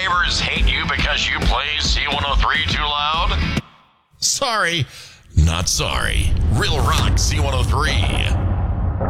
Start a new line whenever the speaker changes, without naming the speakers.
neighbors hate you because you play C103 too loud? Sorry, not sorry. Real Rock C103.